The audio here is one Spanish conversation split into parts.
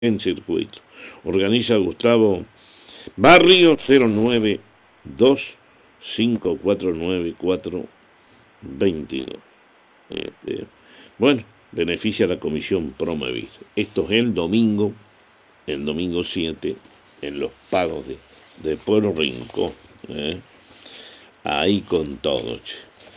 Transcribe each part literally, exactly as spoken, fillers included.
en circuito. Organiza Gustavo Barrio. Cero nueve dos cinco cuatro nueve cuatro veintidós. Este, bueno, beneficia a la comisión Promavis. Esto es el domingo, el domingo siete, en los pagos de, de Pueblo Rincón. ¿eh? Ahí con todo, che.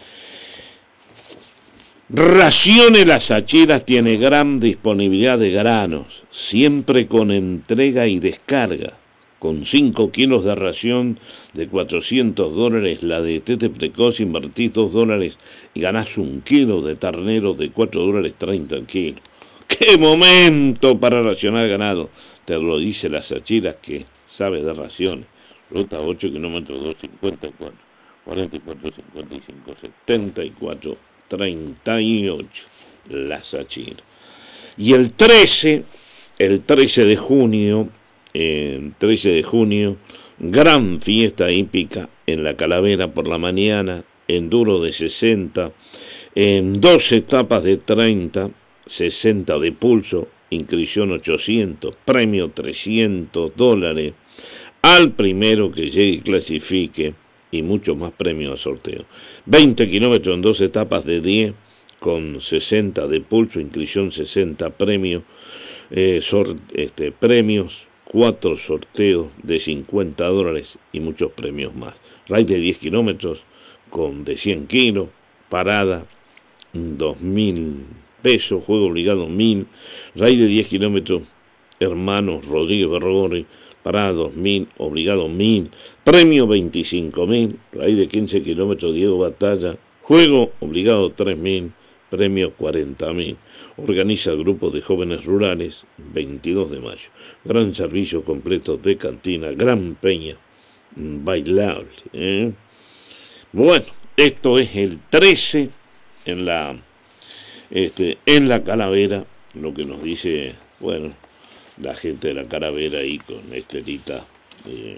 Raciones Las Acheras tiene gran disponibilidad de granos, siempre con entrega y descarga. Con cinco kilos de ración de cuatrocientos dólares, la de Tete Precoz, invertís dos dólares y ganás un kilo de ternero de cuatro dólares treinta el kilo. ¡Qué momento para racionar ganado! Te lo dice Las Acheras, que sabe de raciones. Ruta ocho, kilómetros doscientos cincuenta y cuatro, cuarenta y cuatro, cincuenta y cinco, setenta y cuatro, treinta y ocho. Las Acheras. Y el trece, el trece de junio, eh, trece de junio, gran fiesta hípica en La Calavera por la mañana, enduro de sesenta, en dos etapas de treinta, sesenta de pulso, inscripción ochocientos, premio trescientos dólares, al primero que llegue y clasifique, y muchos más premios a sorteo. veinte kilómetros en dos etapas de diez, con sesenta de pulso, inscripción sesenta, premio, eh, sort, este, premios, cuatro sorteos de cincuenta dólares y muchos premios más. Raid de diez kilómetros con de cien kilos, parada dos mil pesos, juego obligado mil, raid de diez kilómetros, hermanos Rodríguez Berrogorri, parada dos mil, obligado mil, premio veinticinco mil, raid de quince kilómetros Diego Batalla, juego obligado tres mil, premio cuarenta mil. Organiza el grupo de jóvenes rurales, veintidós de mayo. Gran servicio completo de cantina, gran peña, bailable. ¿eh? Bueno, esto es el trece en la, este, en la Calavera, lo que nos dice, bueno, la gente de la Calavera ahí con Estelita eh,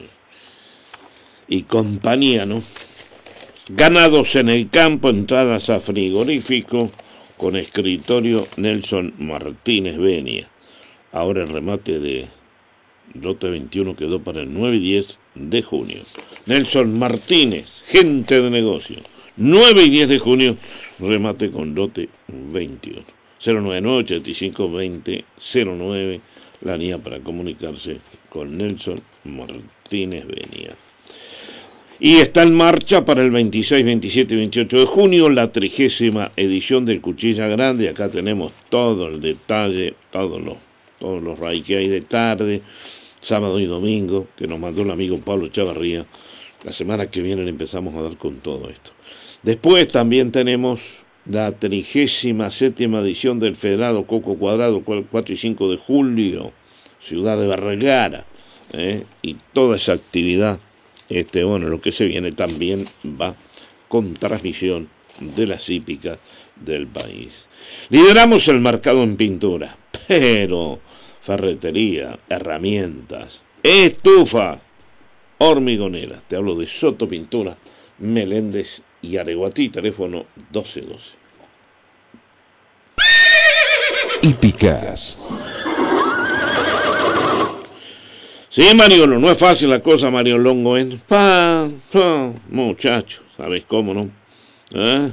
y compañía, ¿no? Ganados en el campo, entradas a frigorífico, con escritorio Nelson Martínez Benia. Ahora el remate de lote veintiuno quedó para el nueve y diez de junio. Nelson Martínez, gente de negocio. nueve y diez de junio, remate con lote veintiuno. cero nueve nueve, ochenta y cinco, veinte, cero nueve, la línea para comunicarse con Nelson Martínez Benia. Y está en marcha para el veintiséis, veintisiete y veintiocho de junio la trigésima edición del Cuchilla Grande. Acá tenemos todo el detalle, todos los, todos los raids que hay de tarde, sábado y domingo, que nos mandó el amigo Pablo Chavarría. La semana que viene le empezamos a dar con todo esto. Después también tenemos la trigésima séptima edición del Federado Coco Cuadrado, cuatro y cinco de julio, ciudad de Vergara, ¿eh? Y toda esa actividad. Este, bueno, lo que se viene también va con transmisión de las hípicas del país. Lideramos el mercado en pintura, pero ferretería, herramientas, estufas, hormigoneras. Te hablo de Soto Pintura, Meléndez y Areguatí, teléfono doce doce. Hípicas. Sí, Mariolo, no es fácil la cosa, Mario Longo, ¿eh? Pa, pa, muchacho, ¿sabes cómo, no? ¿Eh?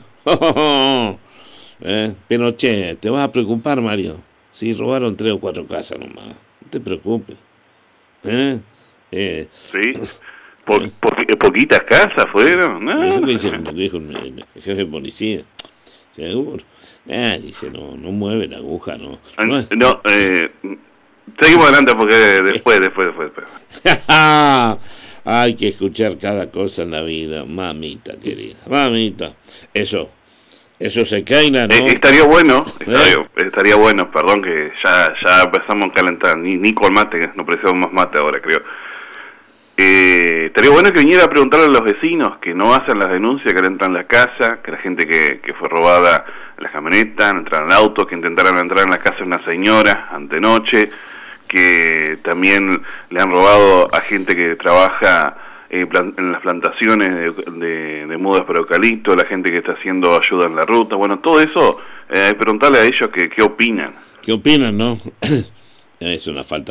¿Eh? Pero, che, te vas a preocupar, Mario, si robaron tres o cuatro casas nomás. No te preocupes. ¿Eh? Eh. Sí, por, por, poquitas casas fueron, ¿no? Eso que dice, lo que dijo el, el, el jefe de policía, seguro. Ah, dice, no, no mueve la aguja, no. No, no eh... seguimos adelante porque después, después, después, después. Hay que escuchar cada cosa en la vida, mamita querida, mamita. Eso, eso se caina, ¿no? Eh, estaría bueno, estaría, ¿Eh? estaría bueno, perdón que ya, ya empezamos a calentar, ni, ni con mate, no precisamos más mate ahora, creo. Eh, estaría bueno que viniera a preguntarle a los vecinos que no hacen las denuncias, que le entran en la casa, que la gente que, que fue robada en la camioneta, entraron en auto, que intentaron entrar en la casa de una señora antenoche, que también le han robado a gente que trabaja eh, plan, en las plantaciones de, de, de mudas para eucalipto, la gente que está haciendo ayuda en la ruta. Bueno, todo eso, eh, preguntarle a ellos que, qué opinan. ¿Qué opinan, no? Es una falta